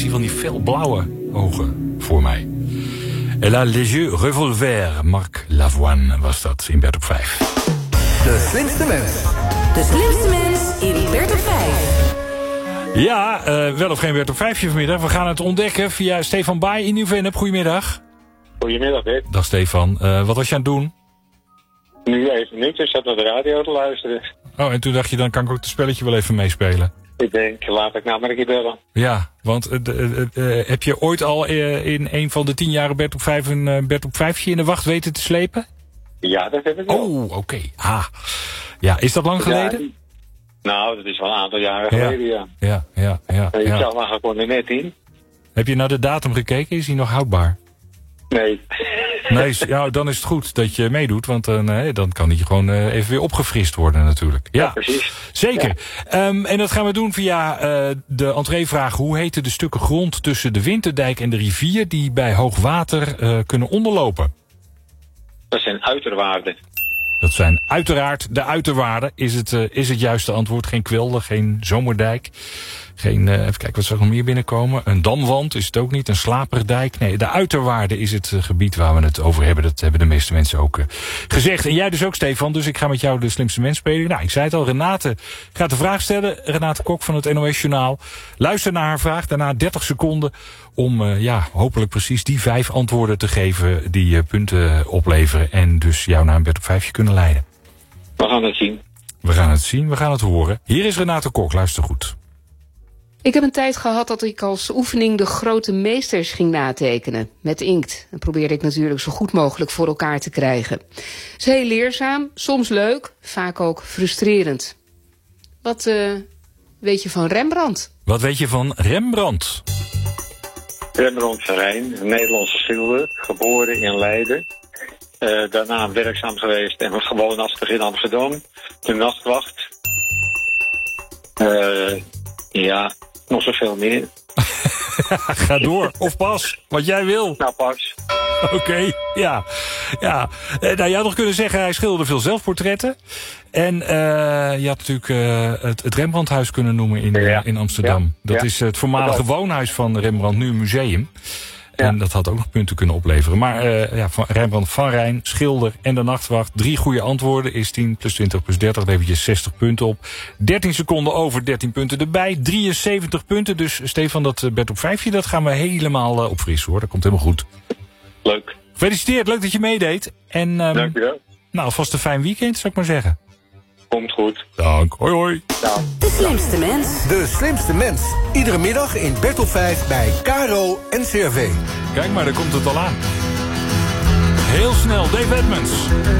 hij van die felblauwe ogen voor mij. Elle a les yeux revolver. Marc Lavoine was dat in Bert op 5. De slimste mens. De slimste mens in Bert op 5. Ja, wel of geen Bert op 5 vanmiddag. We gaan het ontdekken via Stefan Baai in Nieuw-Vennep. Goedemiddag. Goedemiddag, Bert. Dag Stefan. Wat was je aan het doen? Nu even niks, ik zat naar de radio te luisteren. Oh, en toen dacht je, dan kan ik ook het spelletje wel even meespelen. Ik denk, laat ik nou maar een keer bellen. Ja, want heb je ooit al in een van de 10 jaren Bert op 5 een Bert op 5 in de wacht weten te slepen? Ja, dat heb ik wel. Oh, oké. Ja, is dat lang geleden? Ja, nou, dat is wel een aantal jaren geleden, ja. Ja. Ik zag maar gewoon er net in. Heb je naar de datum gekeken? Is die nog houdbaar? Nee. Nee, ja, dan is het goed dat je meedoet, want dan kan die gewoon even weer opgefrist worden natuurlijk. Ja, precies. Zeker. Ja. En dat gaan we doen via de entreevraag. Hoe heten de stukken grond tussen de Winterdijk en de rivier die bij hoog water kunnen onderlopen? Dat zijn uiterwaarden. Dat zijn uiteraard de uiterwaarden. Is het juiste antwoord. Geen kwelder, geen zomerdijk. Geen, even kijken, wat zou er nog meer binnenkomen? Een damwand is het ook niet. Een slaperdijk. Nee, de uiterwaarden is het gebied waar we het over hebben. Dat hebben de meeste mensen ook gezegd. En jij dus ook, Stefan. Dus ik ga met jou de slimste mens spelen. Nou, ik zei het al, Renate gaat de vraag stellen. Renate Kok van het NOS Journaal. Luister naar haar vraag. Daarna 30 seconden om hopelijk precies die 5 antwoorden te geven die punten opleveren. En dus jou naar een Bert op 5 kunnen leiden. We gaan het zien. We gaan het zien, we gaan het horen. Hier is Renate Kok, luister goed. Ik heb een tijd gehad dat ik als oefening de grote meesters ging natekenen. Met inkt. Dat probeerde ik natuurlijk zo goed mogelijk voor elkaar te krijgen. Het is heel leerzaam, soms leuk, vaak ook frustrerend. Wat weet je van Rembrandt? Wat weet je van Rembrandt? Rembrandt van Rijn, een Nederlandse schilder, geboren in Leiden. Daarna werkzaam geweest en woonachtig in Amsterdam. De nachtwacht. Nog zoveel meer. Ga door, of pas, wat jij wil. Nou, pas. Oké, ja. Nou, je had nog kunnen zeggen, hij schilderde veel zelfportretten. En je had natuurlijk het Rembrandthuis kunnen noemen in Amsterdam. Ja. Dat is het voormalige woonhuis van Rembrandt, nu een museum. Ja. En dat had ook nog punten kunnen opleveren. Maar Rembrandt van Rijn, schilder en de nachtwacht. 3 goede antwoorden is 10 plus 20 plus 30. Levert je 60 punten op. 13 seconden over, 13 punten erbij. 73 punten. Dus Stefan, dat Bert op 5, dat gaan we helemaal opfrissen hoor. Dat komt helemaal goed. Leuk. Gefeliciteerd, leuk dat je meedeed. En dank je wel. Nou, alvast een fijn weekend, zou ik maar zeggen. Komt goed. Dank, hoi hoi. Nou. De slimste mens. De slimste mens. Iedere middag in Bert op 5 bij KRO en CRV. Kijk maar, daar komt het al aan. Heel snel, Dave Edmonds.